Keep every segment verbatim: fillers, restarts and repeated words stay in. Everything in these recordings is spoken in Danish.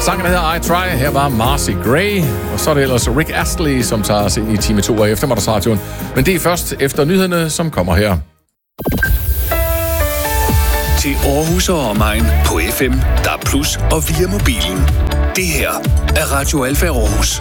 Sangen der hedder I Try. Her var Marcy Gray. Og så er det ellers Rick Astley, som tager os ind i time to af eftermiddagsradioen. Men det er først efter nyhederne, som kommer her. Til Aarhus og omegn på F M, D A B plus og via mobilen. Det her er Radio Alfa Aarhus.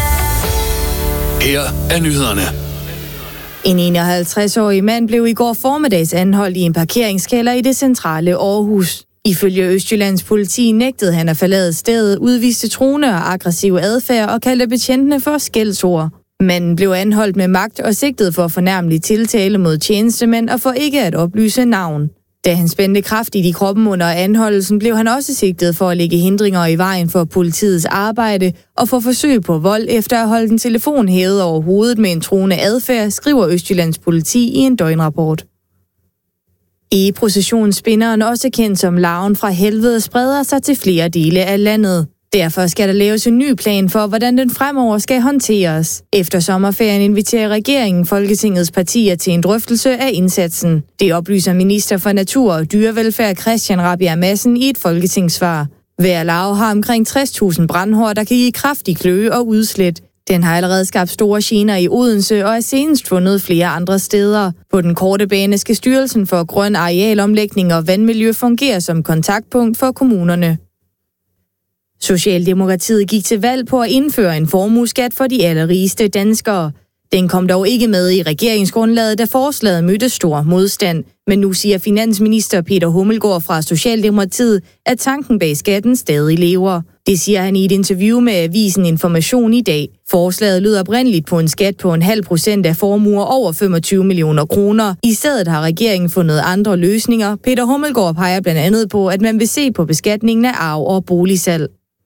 Her er nyhederne. En enoghalvtreds-årig mand blev i går formiddags anholdt i en parkeringskælder i det centrale Aarhus. Ifølge Østjyllands politi nægtede han at forlade stedet, udviste truende og aggressiv adfærd og kaldte betjentene for skældsord. Manden blev anholdt med magt og sigtet for fornærmelig tiltale mod tjenestemænd og for ikke at oplyse navn. Da han spændte kraftigt i kroppen under anholdelsen, blev han også sigtet for at lægge hindringer i vejen for politiets arbejde og for forsøg på vold efter at holde en telefon hævet over hovedet med en truende adfærd, skriver Østjyllands politi i en døgnrapport. E-processionsspinderen, også kendt som larven fra helvede, spreder sig til flere dele af landet. Derfor skal der laves en ny plan for, hvordan den fremover skal håndteres. Efter sommerferien inviterer regeringen Folketingets partier til en drøftelse af indsatsen. Det oplyser minister for Natur og Dyrevelfærd Christian Rabjerg Madsen i et folketingssvar. Hver larve har omkring tres tusind brandhår, der kan give kraftig kløe og udslæt. Den har allerede skabt store gener i Odense og er senest fundet flere andre steder. På den korte bane skal Styrelsen for Grøn Arealomlægning og Vandmiljø fungere som kontaktpunkt for kommunerne. Socialdemokratiet gik til valg på at indføre en formueskat for de allerrigeste danskere. Den kom dog ikke med i regeringsgrundlaget, da forslaget mødte stor modstand. Men nu siger finansminister Peter Hummelgaard fra Socialdemokratiet, at tanken bag skatten stadig lever. Det siger han i et interview med avisen Information i dag. Forslaget lyder oprindeligt på en skat på en halv procent af formuer over femogtyve millioner kroner. I stedet har regeringen fundet andre løsninger. Peter Hummelgaard peger blandt andet på, at man vil se på beskatningen af arv og boligsalg.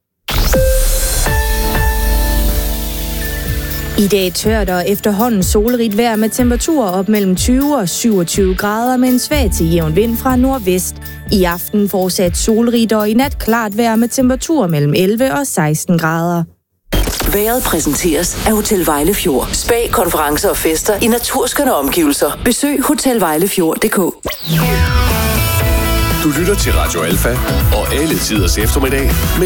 I dag tørt og efterhånden solrigt vejr med temperaturer op mellem tyve og syvogtyve grader med en svag til jævn vind fra nordvest. I aften fortsat solrigt og i nat klart vejr med temperaturer mellem elleve og seksten grader. Vejret præsenteres af Hotel Vejlefjord. Spa, konferencer og fester i naturskønne omgivelser. Besøg hotel vejlefjord punktum d k. Du lytter til Radio Alfa og alle tiders eftermiddag.